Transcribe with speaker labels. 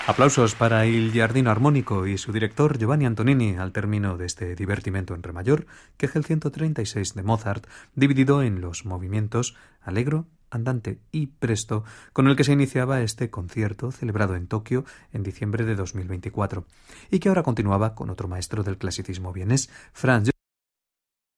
Speaker 1: Aplausos para il Giardino Armónico y su director Giovanni Antonini al término de este divertimento en re mayor, que es el 136 de Mozart, dividido en los movimientos allegro, andante y presto, con el que se iniciaba este concierto celebrado en Tokio en diciembre de 2024, y que ahora continuaba con otro maestro del clasicismo vienés, Franz